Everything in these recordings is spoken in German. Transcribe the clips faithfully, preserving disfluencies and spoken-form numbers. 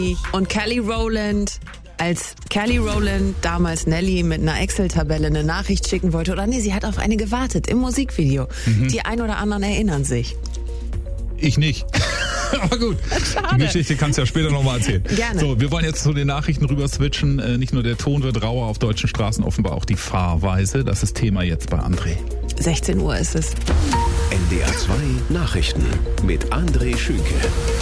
Und Kelly Rowland, als Kelly Rowland damals Nelly mit einer Excel-Tabelle eine Nachricht schicken wollte, oder nee, sie hat auf eine gewartet im Musikvideo. Mhm. Die ein oder anderen erinnern sich. Ich nicht. Aber gut, schade. Die Geschichte kannst du ja später nochmal erzählen. Gerne. So, wir wollen jetzt zu den Nachrichten rüber switchen. Äh, nicht nur der Ton wird rauer auf deutschen Straßen, offenbar auch die Fahrweise. Das ist Thema jetzt bei André. sechzehn Uhr ist es. N D R zwei Nachrichten mit André Schünke.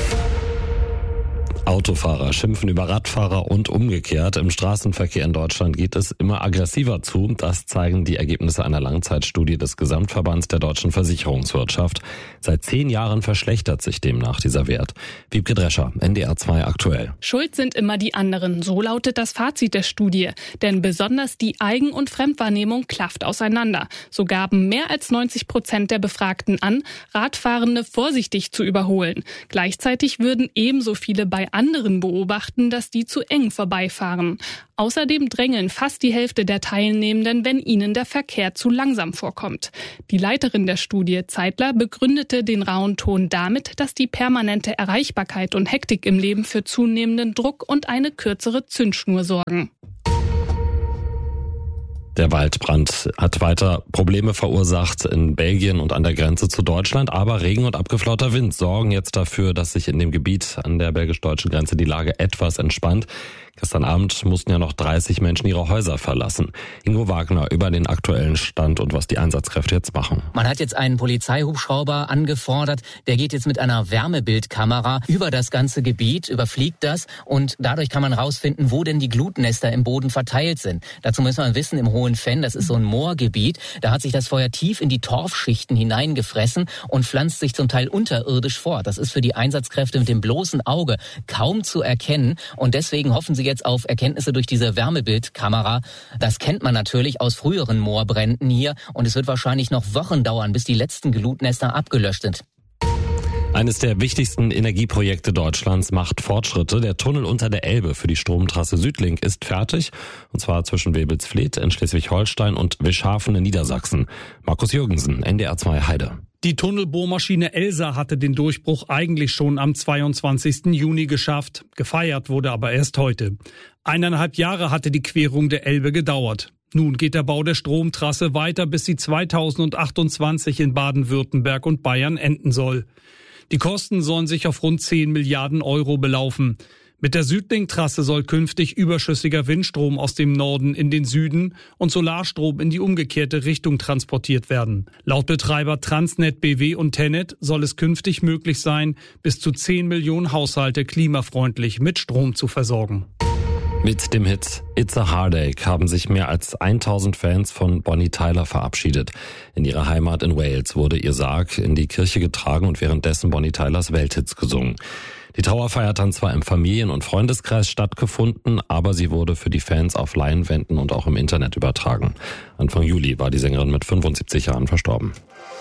Autofahrer schimpfen über Radfahrer und umgekehrt. Im Straßenverkehr in Deutschland geht es immer aggressiver zu. Das zeigen die Ergebnisse einer Langzeitstudie des Gesamtverbands der deutschen Versicherungswirtschaft. Seit zehn Jahren verschlechtert sich demnach dieser Wert. Wiebke Drescher, N D R zwei aktuell. Schuld sind immer die anderen, so lautet das Fazit der Studie. Denn besonders die Eigen- und Fremdwahrnehmung klafft auseinander. So gaben mehr als neunzig Prozent der Befragten an, Radfahrende vorsichtig zu überholen. Gleichzeitig würden ebenso viele bei anderen beobachten, dass die zu eng vorbeifahren. Außerdem drängeln fast die Hälfte der Teilnehmenden, wenn ihnen der Verkehr zu langsam vorkommt. Die Leiterin der Studie, Zeitler, begründete den rauen Ton damit, dass die permanente Erreichbarkeit und Hektik im Leben für zunehmenden Druck und eine kürzere Zündschnur sorgen. Der Waldbrand hat weiter Probleme verursacht in Belgien und an der Grenze zu Deutschland, aber Regen und abgeflauter Wind sorgen jetzt dafür, dass sich in dem Gebiet an der belgisch-deutschen Grenze die Lage etwas entspannt. Gestern Abend mussten ja noch dreißig Menschen ihre Häuser verlassen. Ingo Wagner über den aktuellen Stand und was die Einsatzkräfte jetzt machen. Man hat jetzt einen Polizeihubschrauber angefordert. Der geht jetzt mit einer Wärmebildkamera über das ganze Gebiet, überfliegt das und dadurch kann man rausfinden, wo denn die Glutnester im Boden verteilt sind. Dazu muss man wissen, im Hohen Venn, das ist so ein Moorgebiet, da hat sich das Feuer tief in die Torfschichten hineingefressen und pflanzt sich zum Teil unterirdisch fort. Das ist für die Einsatzkräfte mit dem bloßen Auge kaum zu erkennen und deswegen hoffen sie jetzt auf Erkenntnisse durch diese Wärmebildkamera. Das kennt man natürlich aus früheren Moorbränden hier und es wird wahrscheinlich noch Wochen dauern, bis die letzten Glutnester abgelöscht sind. Eines der wichtigsten Energieprojekte Deutschlands macht Fortschritte. Der Tunnel unter der Elbe für die Stromtrasse Südlink ist fertig, und zwar zwischen Wewelsfleth in Schleswig-Holstein und Wischhafen in Niedersachsen. Markus Jürgensen, N D R zwei Heide. Die Tunnelbohrmaschine Elsa hatte den Durchbruch eigentlich schon am zweiundzwanzigsten Juni geschafft. Gefeiert wurde aber erst heute. Eineinhalb Jahre hatte die Querung der Elbe gedauert. Nun geht der Bau der Stromtrasse weiter, bis sie zweitausendachtundzwanzig in Baden-Württemberg und Bayern enden soll. Die Kosten sollen sich auf rund zehn Milliarden Euro belaufen. Mit der Südlink-Trasse soll künftig überschüssiger Windstrom aus dem Norden in den Süden und Solarstrom in die umgekehrte Richtung transportiert werden. Laut Betreiber Transnet B W und Tennet soll es künftig möglich sein, bis zu zehn Millionen Haushalte klimafreundlich mit Strom zu versorgen. Mit dem Hit It's a Heartache haben sich mehr als tausend Fans von Bonnie Tyler verabschiedet. In ihrer Heimat in Wales wurde ihr Sarg in die Kirche getragen und währenddessen Bonnie Tylers Welthits gesungen. Die Trauerfeier hat dann zwar im Familien- und Freundeskreis stattgefunden, aber sie wurde für die Fans auf Leinwänden und auch im Internet übertragen. Anfang Juli war die Sängerin mit fünfundsiebzig Jahren verstorben.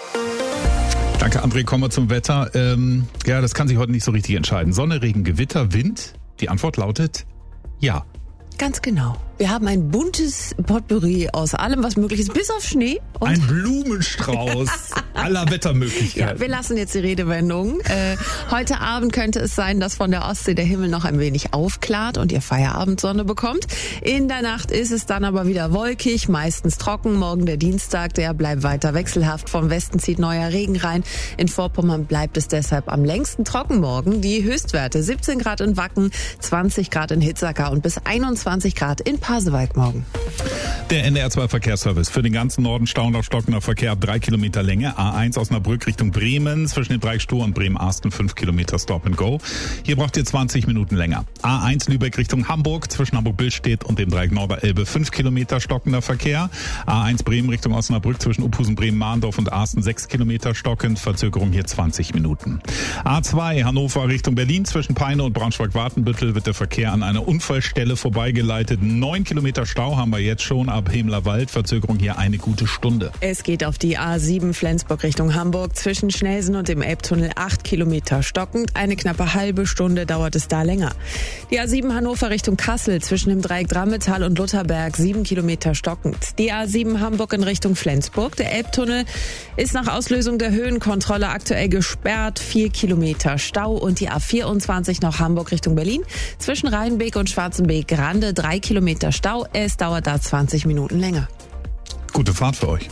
Danke, André. Kommen wir zum Wetter. Ähm, ja, das kann sich heute nicht so richtig entscheiden. Sonne, Regen, Gewitter, Wind? Die Antwort lautet ja. Ganz genau. Wir haben ein buntes Potpourri aus allem, was möglich ist, bis auf Schnee. Und ein Blumenstrauß aller Wettermöglichkeiten. Ja, wir lassen jetzt die Redewendung. Äh, heute Abend könnte es sein, dass von der Ostsee der Himmel noch ein wenig aufklart und ihr Feierabendsonne bekommt. In der Nacht ist es dann aber wieder wolkig, meistens trocken. Morgen der Dienstag, der bleibt weiter wechselhaft. Vom Westen zieht neuer Regen rein. In Vorpommern bleibt es deshalb am längsten trocken morgen. Die Höchstwerte siebzehn Grad in Wacken, zwanzig Grad in Hitzacker und bis einundzwanzig Grad in Pasewalk morgen. Der N D R zwei Verkehrsservice. Für den ganzen Norden stauend auf stockender Verkehr ab drei Kilometer Länge. A eins Osnabrück Richtung Bremen. Zwischen dem Dreieck Stur und Bremen-Arsten fünf Kilometer Stop and Go. Hier braucht ihr zwanzig Minuten länger. A eins Lübeck Richtung Hamburg. Zwischen Hamburg-Billstedt und dem Dreieck Norderelbe fünf Kilometer stockender Verkehr. A eins Bremen Richtung Osnabrück. Zwischen Uphusen, Bremen-Mahndorf und Arsten sechs Kilometer stockend. Verzögerung hier zwanzig Minuten. A zwei Hannover Richtung Berlin. Zwischen Peine und Braunschweig-Watenbüttel wird der Verkehr an einer Unfallstelle vorbeigeleitet. neun Neun Kilometer Stau haben wir jetzt schon ab Hemlerwald. Verzögerung hier eine gute Stunde. Es geht auf die A sieben Flensburg Richtung Hamburg. Zwischen Schnelsen und dem Elbtunnel acht Kilometer stockend. Eine knappe halbe Stunde dauert es da länger. Die A sieben Hannover Richtung Kassel. Zwischen dem Dreieck Drammetal und Lutherberg sieben Kilometer stockend. Die A sieben Hamburg in Richtung Flensburg. Der Elbtunnel ist nach Auslösung der Höhenkontrolle aktuell gesperrt. Vier Kilometer Stau. Und die A vierundzwanzig noch Hamburg Richtung Berlin. Zwischen Rheinbeek und Schwarzenbeek-Grande drei Kilometer Stau. Es dauert da zwanzig Minuten länger. Gute Fahrt für euch.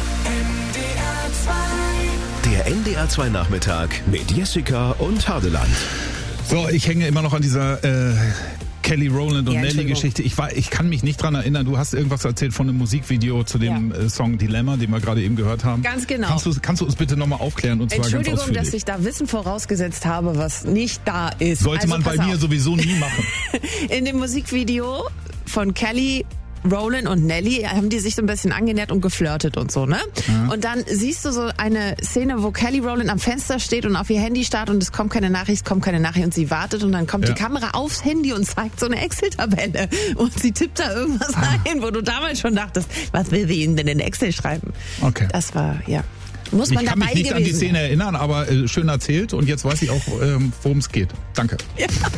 Der N D R zwei Nachmittag mit Jessica und Hardeland. So, ich hänge immer noch an dieser äh, Kelly Rowland und Ja, Nelly-Geschichte. Ich, war, ich kann mich nicht dran erinnern. Du hast irgendwas erzählt von einem Musikvideo zu dem Ja. äh, Song Dilemma, den wir gerade eben gehört haben. Ganz genau. Kannst du, kannst du uns bitte nochmal aufklären? Und zwar ganz Entschuldigung, ausführlich. dass ich da Wissen vorausgesetzt habe, was nicht da ist. Sollte Also man bei pass mir auf. sowieso nie machen. In dem Musikvideo von Kelly, Rowland und Nelly haben die sich so ein bisschen angenähert und geflirtet und so, ne? Ja. Und dann siehst du so eine Szene, wo Kelly Rowland am Fenster steht und auf ihr Handy starrt und es kommt keine Nachricht, es kommt keine Nachricht und sie wartet und dann kommt Ja. die Kamera aufs Handy und zeigt so eine Excel-Tabelle und sie tippt da irgendwas ein, wo du damals schon dachtest, was will sie ihnen denn in Excel schreiben? Okay. Das war, ja. Muss man Ich kann dabei mich nicht an die gewesen Szene sein. erinnern, aber äh, schön erzählt und jetzt weiß ich auch, ähm, worum es geht. Danke. Ja.